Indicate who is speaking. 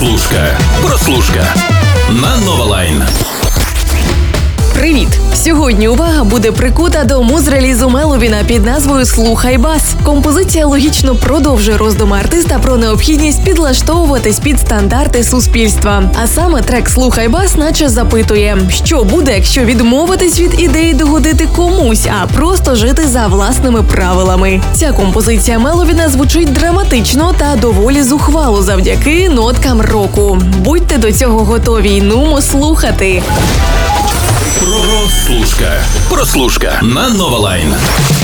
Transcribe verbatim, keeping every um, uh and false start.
Speaker 1: Прослушка. Прослушка. На Новалайн.
Speaker 2: Привіт! Сьогодні увага буде прикута до муз-релізу Меловіна під назвою «Слухай бас». Композиція логічно продовжує роздуми артиста про необхідність підлаштовуватись під стандарти суспільства. А саме трек «Слухай бас» наче запитує, що буде, якщо відмовитись від ідеї догодити комусь, а просто жити за власними правилами. Ця композиція Меловіна звучить драматично та доволі зухвало завдяки ноткам року. Будьте до цього готові, нумо слухати.
Speaker 1: Прослушка. Прослушка. На Новалайн.